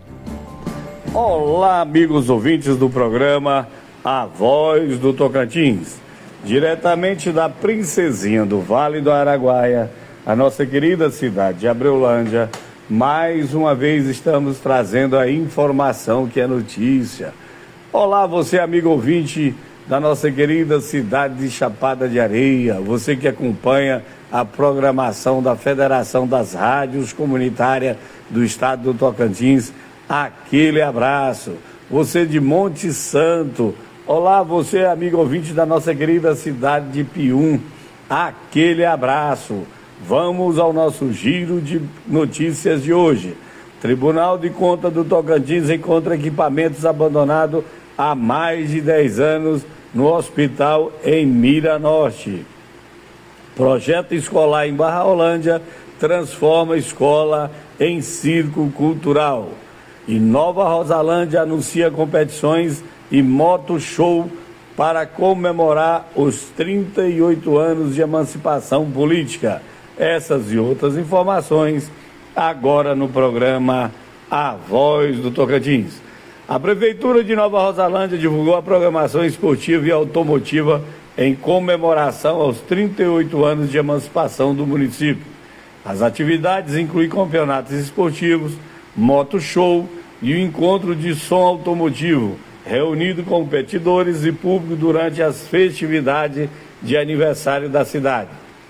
Olá, amigos ouvintes do programa A Voz do Tocantins. Diretamente da Princesinha do Vale do Araguaia, a nossa querida cidade de Abreulândia. Mais uma vez estamos trazendo a informação que é notícia. Olá, você amigo ouvinte da nossa querida cidade de Chapada de Areia, você que acompanha a programação da Federação das Rádios Comunitárias do Estado do Tocantins, aquele abraço. Você de Monte Santo, olá, você amigo ouvinte da nossa querida cidade de Pium, aquele abraço. Vamos ao nosso giro de notícias de hoje. Tribunal de Contas do Tocantins encontra equipamentos abandonados há mais de dez anos no hospital em Miranorte. Projeto escolar em Barra Holândia transforma escola em circo cultural. E Nova Rosalândia anuncia competições e moto show para comemorar os trinta e oito anos de emancipação política. Essas e outras informações agora no programa A Voz do Tocantins. A Prefeitura de Nova Rosalândia divulgou a programação esportiva e automotiva em comemoração aos trinta e oito anos de emancipação do município. As atividades incluem campeonatos esportivos, moto show e o encontro de som automotivo, reunido competidores e público durante as festividades de aniversário da cidade.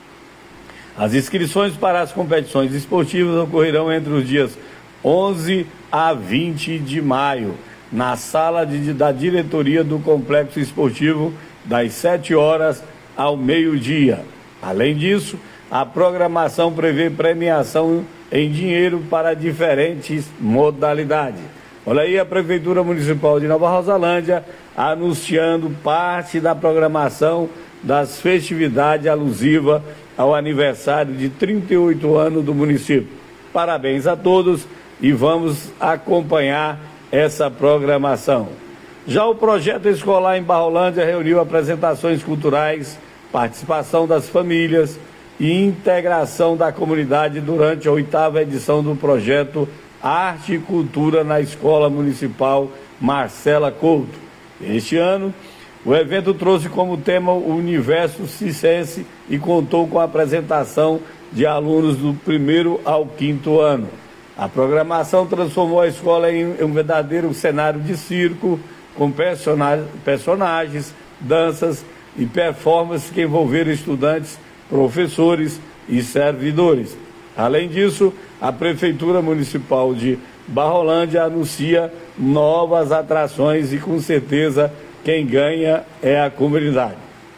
As inscrições para as competições esportivas ocorrerão entre os dias onze a vinte de maio, na sala de, da diretoria do Complexo Esportivo, das sete horas ao meio-dia. Além disso, a programação prevê premiação em dinheiro para diferentes modalidades. Olha aí a Prefeitura Municipal de Nova Rosalândia anunciando parte da programação das festividades alusivas ao aniversário de trinta e oito anos do município. Parabéns a todos e vamos acompanhar essa programação. Já o projeto escolar em Barrolândia reuniu apresentações culturais, participação das famílias e integração da comunidade durante a oitava edição do projeto Arte e Cultura na Escola Municipal Marcela Couto. Este ano, o evento trouxe como tema o universo circense e contou com a apresentação de alunos do primeiro ao quinto ano. A programação transformou a escola em um verdadeiro cenário de circo, com personagens, danças e performances que envolveram estudantes, professores e servidores. Além disso, a Prefeitura Municipal de Barrolândia anuncia novas atrações e, com certeza, quem ganha é a comunidade.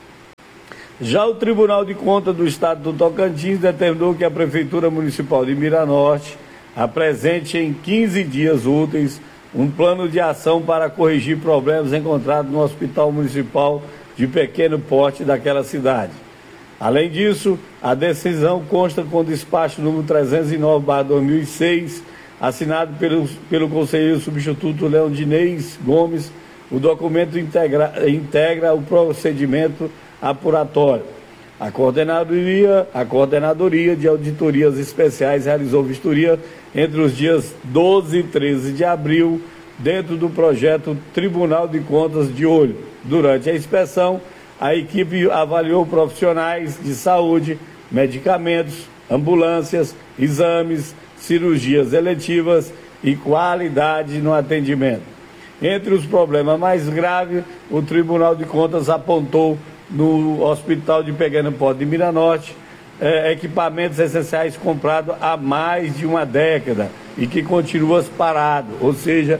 Já o Tribunal de Contas do Estado do Tocantins determinou que a Prefeitura Municipal de Miranorte apresente em quinze dias úteis um plano de ação para corrigir problemas encontrados no Hospital Municipal de pequeno porte daquela cidade. Além disso, a decisão consta com o despacho número trezentos e nove barra dois mil e seis, assinado pelo, pelo conselheiro substituto Leondinês Gomes. O documento integra, integra o procedimento apuratório. A coordenadoria, a coordenadoria de auditorias especiais realizou vistoria entre os dias doze e treze de abril, dentro do projeto Tribunal de Contas de Olho. Durante a inspeção, a equipe avaliou profissionais de saúde, medicamentos, ambulâncias, exames, cirurgias eletivas e qualidade no atendimento. Entre os problemas mais graves, o Tribunal de Contas apontou no Hospital de Pequeno Porte de Miranorte eh, equipamentos essenciais comprados há mais de uma década e que continuam parados, ou seja,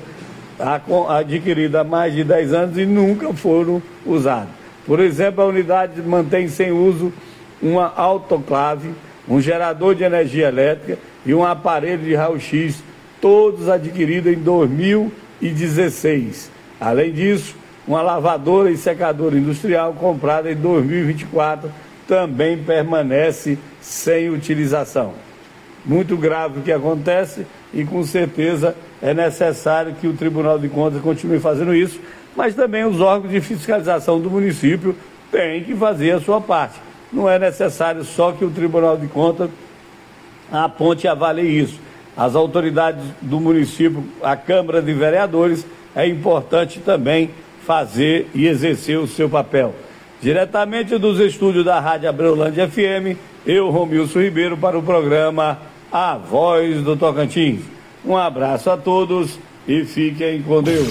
adquiridos há mais de dez anos e nunca foram usados. Por exemplo, a unidade mantém sem uso uma autoclave, um gerador de energia elétrica e um aparelho de raio-x, todos adquiridos em dois mil e dezesseis. Além disso, uma lavadora e secadora industrial comprada em dois mil e vinte e quatro também permanece sem utilização. Muito grave o que acontece e, com certeza, é necessário que o Tribunal de Contas continue fazendo isso, mas também os órgãos de fiscalização do município têm que fazer a sua parte. Não é necessário só que o Tribunal de Contas aponte e avalie isso. As autoridades do município, a Câmara de Vereadores, é importante também fazer e exercer o seu papel. Diretamente dos estúdios da Rádio Abreulândia F M, eu, Romilson Ribeiro, para o programa A Voz do Tocantins. Um abraço a todos e fiquem com Deus.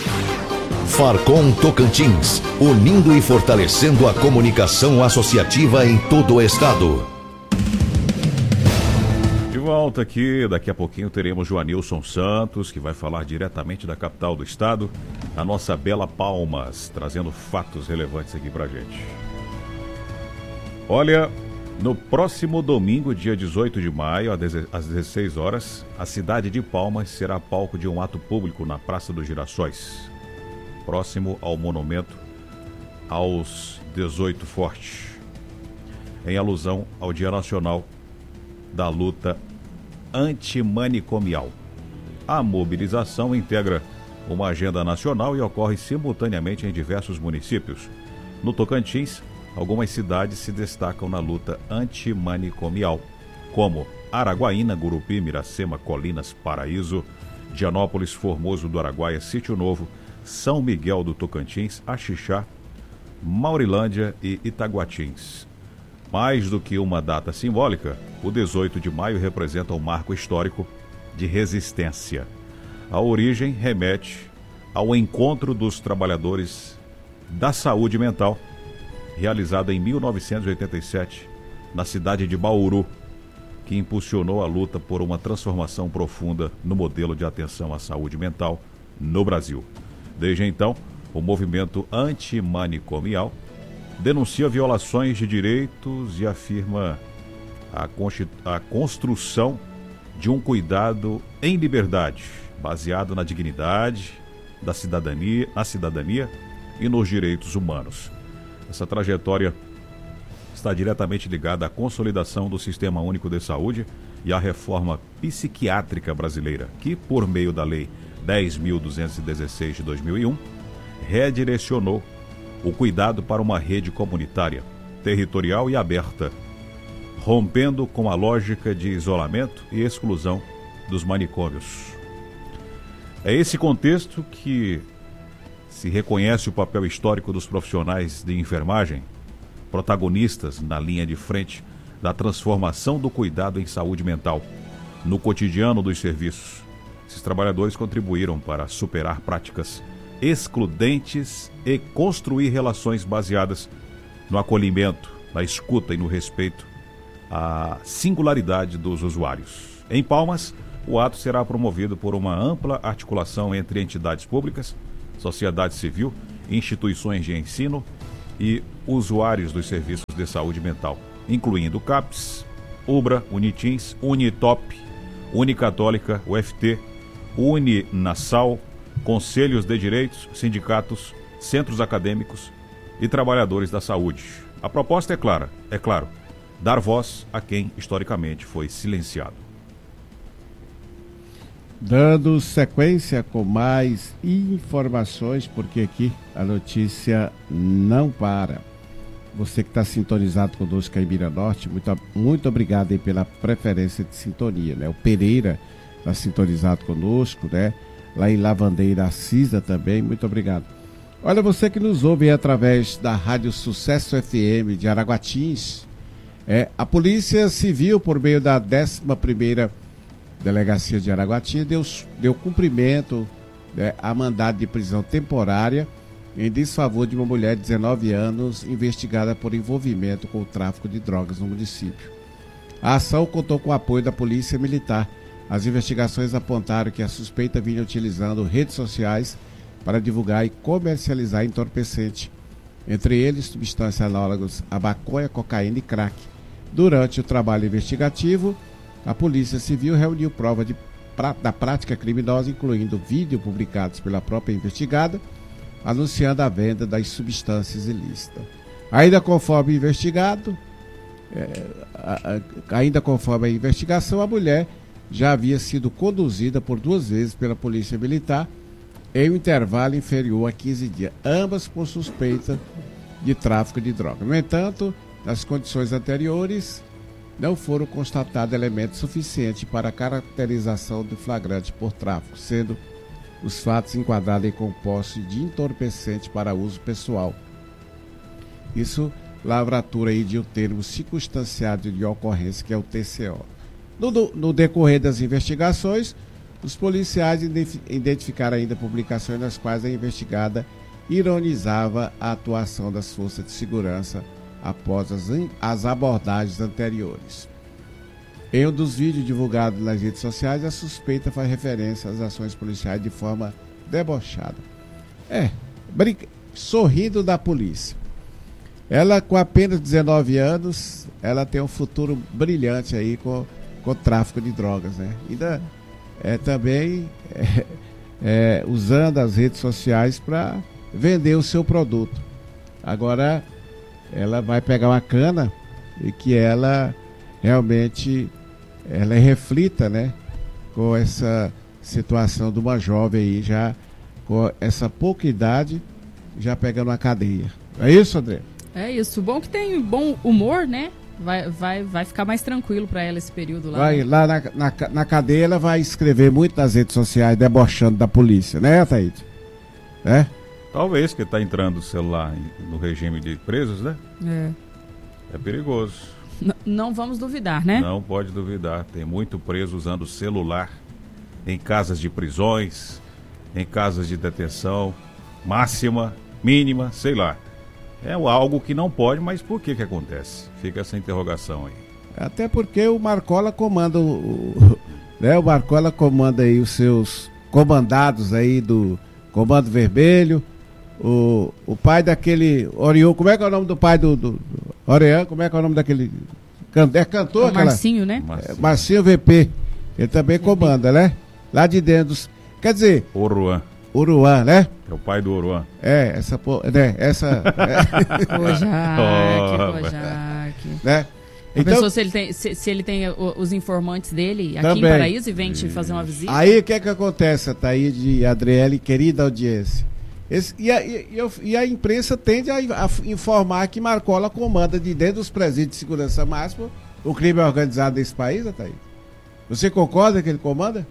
Farcom Tocantins, unindo e fortalecendo a comunicação associativa em todo o estado. De volta aqui, daqui a pouquinho teremos Joanilson Santos, que vai falar diretamente da capital do estado, a nossa bela Palmas, trazendo fatos relevantes aqui pra gente. Olha, no próximo domingo, dia dezoito de maio, às dezesseis horas, a cidade de Palmas será palco de um ato público na Praça dos Girassóis, próximo ao monumento aos dezoito Fortes, em alusão ao Dia Nacional da Luta Antimanicomial. A mobilização integra uma agenda nacional e ocorre simultaneamente em diversos municípios. No Tocantins, algumas cidades se destacam na luta antimanicomial, como Araguaína, Gurupi, Miracema, Colinas, Paraíso, Dianópolis, Formoso do Araguaia, Sítio Novo, São Miguel do Tocantins, Axixá, Maurilândia e Itaguatins. Mais do que uma data simbólica, o dezoito de maio representa um marco histórico de resistência. A origem remete ao Encontro dos Trabalhadores da Saúde Mental, realizado em mil novecentos e oitenta e sete, na cidade de Bauru, que impulsionou a luta por uma transformação profunda no modelo de atenção à saúde mental no Brasil. Desde então, o movimento antimanicomial denuncia violações de direitos e afirma a, a construção de um cuidado em liberdade, baseado na dignidade, da cidadania, na cidadania e nos direitos humanos. Essa trajetória está diretamente ligada à consolidação do Sistema Único de Saúde e à reforma psiquiátrica brasileira, que, por meio da Lei dez mil duzentos e dezesseis de dois mil e um, redirecionou o cuidado para uma rede comunitária, territorial e aberta, rompendo com a lógica de isolamento e exclusão dos manicômios. É esse contexto que se reconhece o papel histórico dos profissionais de enfermagem, protagonistas na linha de frente da transformação do cuidado em saúde mental no cotidiano dos serviços. Esses trabalhadores contribuíram para superar práticas excludentes e construir relações baseadas no acolhimento, na escuta e no respeito à singularidade dos usuários. Em Palmas, o ato será promovido por uma ampla articulação entre entidades públicas, sociedade civil, instituições de ensino e usuários dos serviços de saúde mental, incluindo CAPES, UBRA, Unitins, Unitop, Unicatólica, U F T, Uninasal, conselhos de direitos, sindicatos, centros acadêmicos e trabalhadores da saúde. A proposta é clara, é claro, dar voz a quem historicamente foi silenciado. Dando sequência com mais informações, porque aqui a notícia não para. Você que está sintonizado conosco aí em Mira Norte, muito, muito obrigado aí pela preferência de sintonia, né? O Pereira está sintonizado conosco, né? Lá em Lavandeira, a Cisa também, muito obrigado. Olha, você que nos ouve aí através da Rádio Sucesso F M de Araguatins, é, a Polícia Civil, por meio da décima primeira Delegacia de Araguatins, deu, deu cumprimento, né, a mandado de prisão temporária em desfavor de uma mulher de dezenove anos investigada por envolvimento com o tráfico de drogas no município. A ação contou com o apoio da Polícia Militar. As investigações apontaram que a suspeita vinha utilizando redes sociais para divulgar e comercializar entorpecente, entre eles substâncias análogas a maconha, cocaína e crack. Durante o trabalho investigativo, a Polícia Civil reuniu prova de, pra, da prática criminosa, incluindo vídeos publicados pela própria investigada, anunciando a venda das substâncias ilícitas. Ainda conforme investigado, é, a, a, ainda conforme a investigação, a mulher já havia sido conduzida por duas vezes pela Polícia Militar em um intervalo inferior a quinze dias, ambas por suspeita de tráfico de droga. No entanto, nas condições anteriores, não foram constatados elementos suficientes para a caracterização do flagrante por tráfico, sendo os fatos enquadrados em posse de entorpecente para uso pessoal. Isso, lavratura aí de um termo circunstanciado de ocorrência, que é o T C O. No, no decorrer das investigações, os policiais identificaram ainda publicações nas quais a investigada ironizava a atuação das forças de segurança após as, as abordagens anteriores. Em um dos vídeos divulgados nas redes sociais, a suspeita faz referência às ações policiais de forma debochada. É, brinca, sorrindo da polícia. Ela, com apenas dezenove anos, ela tem um futuro brilhante aí com, com o tráfico de drogas, né? Ainda é, também é, é, usando as redes sociais para vender o seu produto. Agora, ela vai pegar uma cana e que ela realmente ela reflita, né, com essa situação de uma jovem aí, já com essa pouca idade, já pegando uma cadeia. É isso, André? É isso. Bom que tem bom humor, né? Vai, vai, vai ficar mais tranquilo para ela esse período lá. Vai, né? Lá na, na, na cadeia ela vai escrever muito nas redes sociais, debochando da polícia, né, Thaíde? É? Talvez, que está entrando o celular no regime de presos, né? É. É perigoso. N- não vamos duvidar, né? Não pode duvidar. Tem muito preso usando celular em casas de prisões, em casas de detenção, máxima, mínima, sei lá. É algo que não pode, mas por que que acontece? Fica essa interrogação aí. Até porque o Marcola comanda o, o, né, o Marcola comanda aí os seus comandados aí do Comando Vermelho. O, o pai daquele Orion, como é que é o nome do pai do, do, do Orion? Como é que é o nome daquele can, é cantor? O Marcinho, aquela, né? Marcinho. Marcinho V P. Ele também comanda, né? Lá de dentro dos, quer dizer, Oruan. Uruan, né? É o pai do Oruan. É, essa, né? Essa. É. Kojak, Kojak. Né? Então, pensou se ele tem, se, se ele tem os informantes dele aqui também em Paraíso e vem te fazer uma visita? Aí o que é que acontece, Thaíde e Adriele, querida audiência? Esse, e, a, e, e a imprensa tende a, a informar que Marcola comanda de dentro dos presídios de segurança máxima o crime organizado desse país, Thaíde? Você concorda que ele comanda?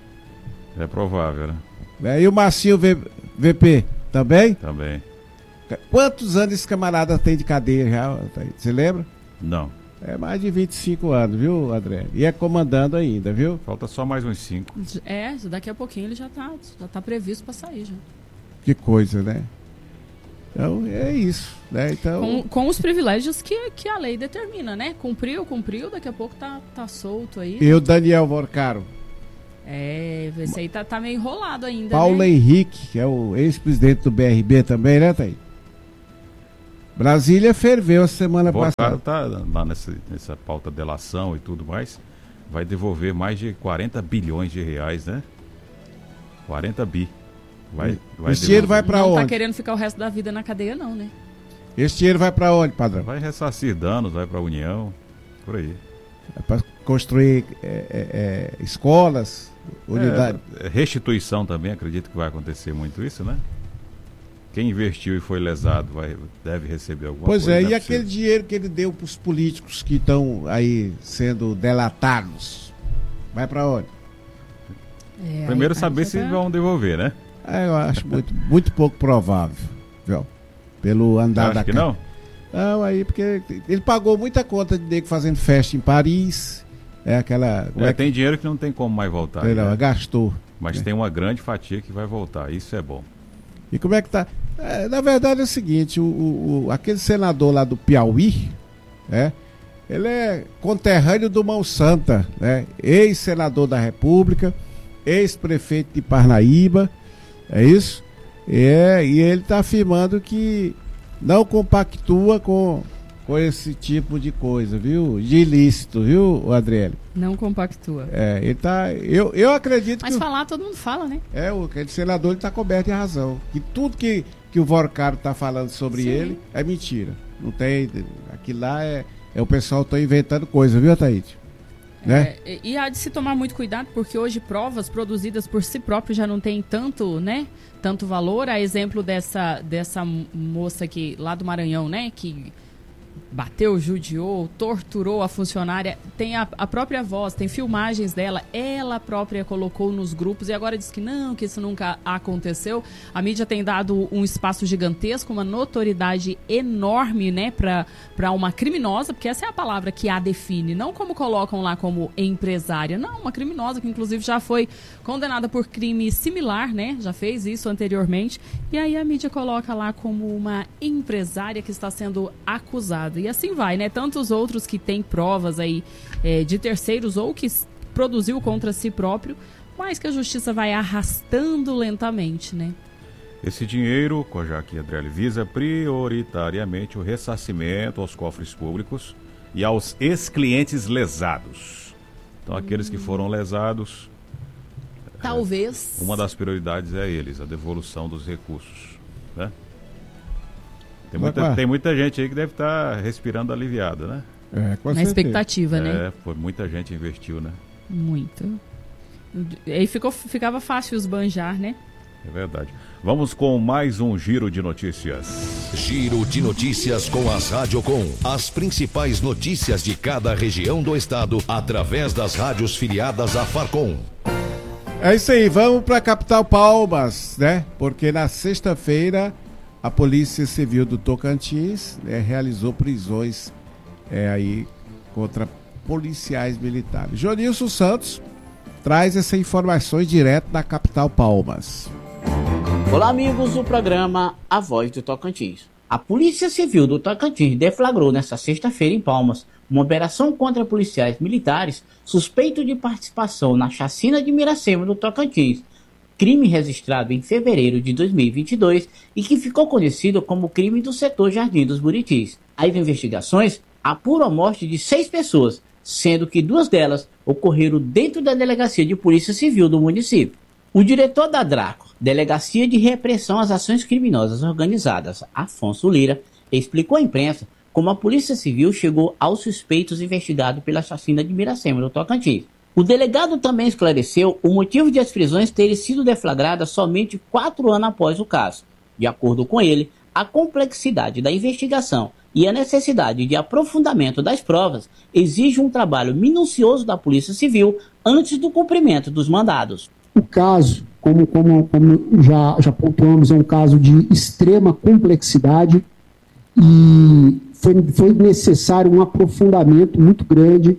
É provável, né? É, e o Marcinho v, VP também? Também. Quantos anos esse camarada tem de cadeia já, Thaíde? Você lembra? Não. É mais de vinte e cinco anos, viu, André? E é comandando ainda, viu? Falta só mais uns cinco. É, daqui a pouquinho ele já tá, já tá previsto para sair já. Que coisa, né? Então, é isso, né? Então... Com, com os privilégios que, que a lei determina, né? Cumpriu, cumpriu, daqui a pouco tá, tá solto aí. E o Daniel Vorcaro? É, esse aí tá, tá meio enrolado ainda, Paulo né? Henrique, que é o ex-presidente do B R B também, né, Thaí? Brasília ferveu a semana Vorcaro passada. tá lá nessa, nessa pauta delação e tudo mais. Vai devolver mais de quarenta bilhões de reais, né? quarenta bi. Vai, vai Esse dinheiro vai pra não onde? Não tá querendo ficar o resto da vida na cadeia, não, né? Esse dinheiro vai pra onde, padrão? Vai ressarcir danos, vai pra União, por aí. É pra construir é, é, é, escolas, unidades. É, restituição também, acredito que vai acontecer muito isso, né? Quem investiu e foi lesado vai, deve receber alguma Pois coisa. é, não e é aquele possível. dinheiro que ele deu pros políticos que estão aí sendo delatados, vai pra onde? É, Primeiro aí, saber aí se tá... vão devolver, né? É, eu acho muito, muito pouco provável, viu? Pelo andar Acho da que ca- não? Não, aí porque ele pagou muita conta de nego fazendo festa em Paris, é aquela... como É, é que- tem dinheiro que não tem como mais voltar. sei lá, né? gastou. Mas É. tem uma grande fatia que vai voltar, isso é bom. E como é que tá? É, na verdade é o seguinte, o, o- o- aquele senador lá do Piauí, né? Ele é conterrâneo do Mão Santa, né? Ex-senador da República, ex-prefeito de Parnaíba, é isso? É, e ele está afirmando que não compactua com, com esse tipo de coisa, viu? De ilícito, viu, Adriele? Não compactua. É, ele tá. Eu, eu acredito Mas que. falar, todo mundo fala, né? É, o aquele senador está coberto de razão. Que tudo que, que o Vorcaro está falando sobre Sim. ele é mentira. Não tem. Aquilo lá é, é o pessoal tá inventando coisa, viu, Ataíde? Né? É, e há de se tomar muito cuidado, porque hoje provas produzidas por si próprio já não tem tanto, né? Tanto valor. A exemplo dessa, dessa moça que, lá do Maranhão, né? Que bateu, judiou, torturou a funcionária. Tem a, a própria voz, tem filmagens dela, ela própria colocou nos grupos e agora diz que não, que isso nunca aconteceu. A mídia tem dado um espaço gigantesco, uma notoriedade enorme, né, pra, pra uma criminosa, porque essa é a palavra que a define, não como colocam lá como empresária, não, uma criminosa que inclusive já foi condenada por crime similar, né, já fez isso anteriormente, e aí a mídia coloca lá como uma empresária que está sendo acusada. E assim vai, né? Tantos outros que têm provas aí é, de terceiros ou que s- produziu contra si próprio, mas que a justiça vai arrastando lentamente, né? Esse dinheiro, já que Adriele visa prioritariamente o ressarcimento aos cofres públicos e aos ex-clientes lesados. Então, aqueles que foram lesados, Talvez. uma das prioridades é eles, a devolução dos recursos, né? Tem muita, tem muita gente aí que deve estar respirando aliviada, né? É, com Na certeza. expectativa, né? É, foi muita gente investiu, né? Muito. Aí ficou, ficava fácil esbanjar, né? É verdade. Vamos com mais um Giro de Notícias. Giro de Notícias com as Radiocom. As principais notícias de cada região do estado através das rádios filiadas à Farcom. É isso aí, vamos para a capital Palmas, né? Porque na sexta-feira a Polícia Civil do Tocantins, né, realizou prisões é, aí contra policiais militares. Jonilson Santos traz essas informações direto da capital Palmas. Olá, amigos do programa A Voz do Tocantins. A Polícia Civil do Tocantins deflagrou nesta sexta-feira em Palmas uma operação contra policiais militares suspeitos de participação na chacina de Miracema do Tocantins, crime registrado em fevereiro de dois mil e vinte e dois e que ficou conhecido como crime do setor Jardim dos Buritis. As investigações apuram a morte de seis pessoas, sendo que duas delas ocorreram dentro da Delegacia de Polícia Civil do município. O diretor da DRACO, Delegacia de Repressão às Ações Criminosas Organizadas, Afonso Lira, explicou à imprensa como a Polícia Civil chegou aos suspeitos investigados pela chacina de Miracema do Tocantins. O delegado também esclareceu o motivo de as prisões terem sido deflagradas somente quatro anos após o caso. De acordo com ele, a complexidade da investigação e a necessidade de aprofundamento das provas exige um trabalho minucioso da Polícia Civil antes do cumprimento dos mandados. O caso, como, como, como já, já pontuamos, é um caso de extrema complexidade e foi, foi necessário um aprofundamento muito grande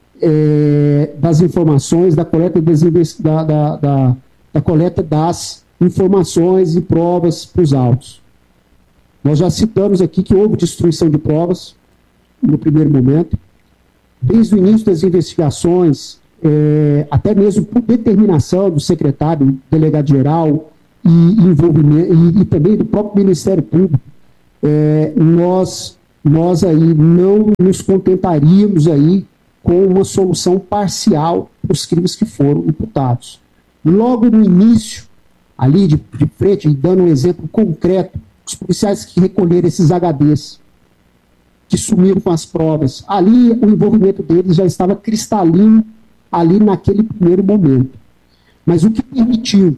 é, das informações, da coleta das, da, da, da, da coleta das informações e provas para os autos. Nós já citamos aqui que houve destruição de provas no primeiro momento. Desde o início das investigações, é, até mesmo por determinação do secretário, delegado-geral e, envolvimento, e, e também do próprio Ministério Público, é, nós, nós aí não nos contentaríamos aí com uma solução parcial dos crimes que foram imputados. Logo no início, ali de, de frente, dando um exemplo concreto, os policiais que recolheram esses H Ds, que sumiram com as provas, ali o envolvimento deles já estava cristalino ali naquele primeiro momento. Mas o que permitiu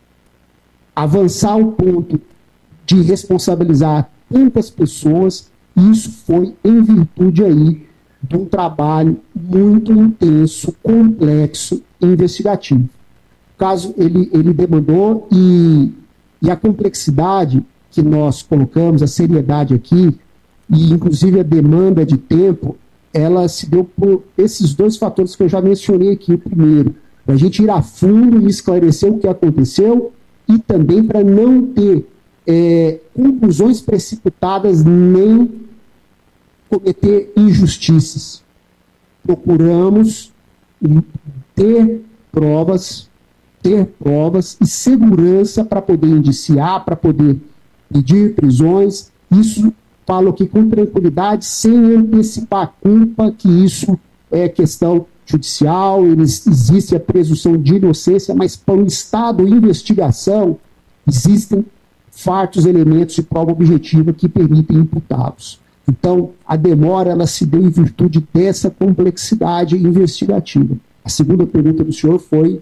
avançar ao ponto de responsabilizar tantas pessoas, isso foi em virtude aí de um trabalho muito intenso, complexo e investigativo. O caso, ele, ele demandou e, e a complexidade que nós colocamos, a seriedade aqui, e inclusive a demanda de tempo, ela se deu por esses dois fatores que eu já mencionei aqui. O primeiro, para a gente ir a fundo e esclarecer o que aconteceu, e também para não ter é, conclusões precipitadas nem cometer injustiças. Procuramos ter provas, ter provas e segurança para poder indiciar, para poder pedir prisões. Isso falo aqui com tranquilidade, sem antecipar a culpa, que isso é questão judicial, eles, existe a presunção de inocência, mas para o estado de investigação existem fartos elementos de prova objetiva que permitem imputá-los. Então, a demora ela se deu em virtude dessa complexidade investigativa. A segunda pergunta do senhor foi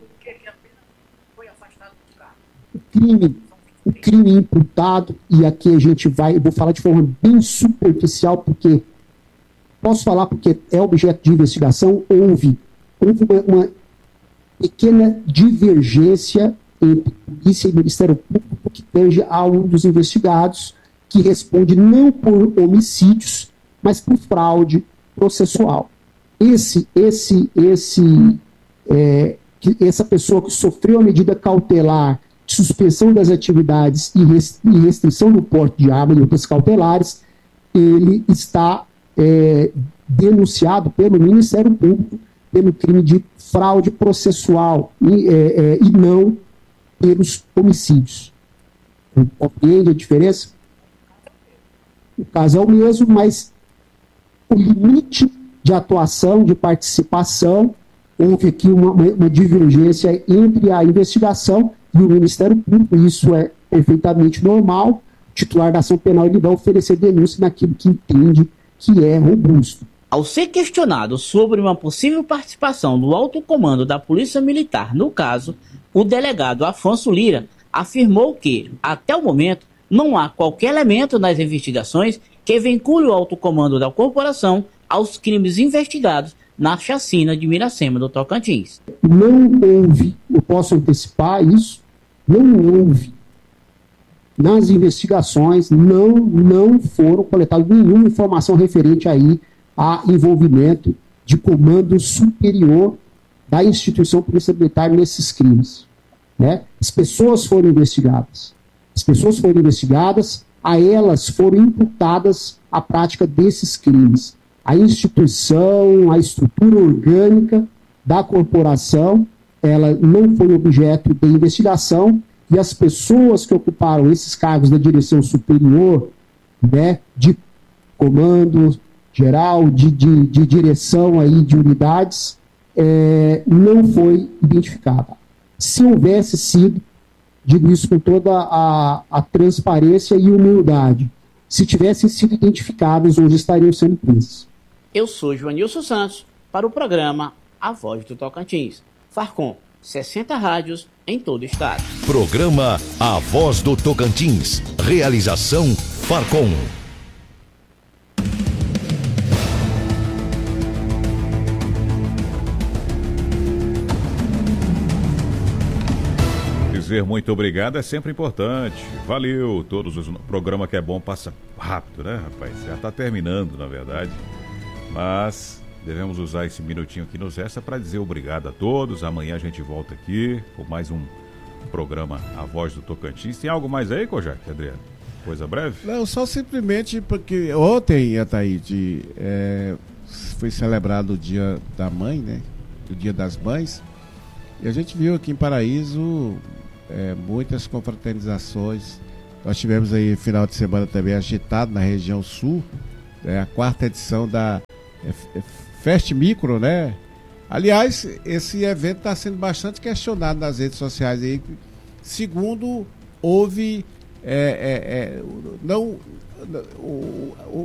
o crime, o crime imputado, e aqui a gente vai, eu vou falar de forma bem superficial, porque posso falar porque é objeto de investigação, houve, houve uma, uma pequena divergência entre polícia e Ministério Público que tange a um dos investigados, que responde não por homicídios, mas por fraude processual. Esse, esse, esse, é, que, essa pessoa que sofreu a medida cautelar de suspensão das atividades e restrição do porte de arma e outras cautelares, ele está é, denunciado pelo Ministério Público pelo crime de fraude processual e, é, é, e não pelos homicídios. Compreende a diferença? O caso é o mesmo, mas o limite de atuação, de participação, houve aqui uma, uma divergência entre a investigação e o Ministério Público. Isso é perfeitamente normal. O titular da ação penal ele vai oferecer denúncia naquilo que entende que é robusto. Ao ser questionado sobre uma possível participação do alto comando da Polícia Militar no caso, o delegado Afonso Lira afirmou que, até o momento, não há qualquer elemento nas investigações que vincule o alto comando da corporação aos crimes investigados na chacina de Miracema do Tocantins. Não houve, eu posso antecipar isso, não houve, nas investigações, não, não foram coletadas nenhuma informação referente aí a envolvimento de comando superior da instituição Polícia Militar nesses crimes. Né? As pessoas foram investigadas. As pessoas foram investigadas, a elas foram imputadas a prática desses crimes. A instituição, a estrutura orgânica da corporação, ela não foi objeto de investigação, e as pessoas que ocuparam esses cargos da direção superior, né, de comando geral, de, de, de direção aí de unidades, é, não foi identificada. Se houvesse sido, digo isso com toda a, a transparência e humildade, se tivessem sido identificados, hoje estariam sendo presos. Eu sou Joanilson Santos, para o programa A Voz do Tocantins. Farcom, sessenta rádios em todo o estado. Programa A Voz do Tocantins. Realização Farcom. dizer dizer muito obrigado é sempre importante. Valeu, todos os... O programa que é bom passa rápido, né, rapaz? Já está terminando, na verdade. Mas devemos usar esse minutinho que nos resta para dizer obrigado a todos. Amanhã a gente volta aqui com mais um programa A Voz do Tocantins. Tem algo mais aí, Kojak, Adriano? Coisa breve? Não, só simplesmente porque ontem, Ataíde, é, foi celebrado o Dia da Mãe, né? O Dia das Mães. E a gente viu aqui em Paraíso é, muitas confraternizações. Nós tivemos aí final de semana também agitado na região sul, é, a quarta edição da é, Fest Micro, né? Aliás, esse evento está sendo bastante questionado nas redes sociais aí. Segundo, houve é, é, é, não, o,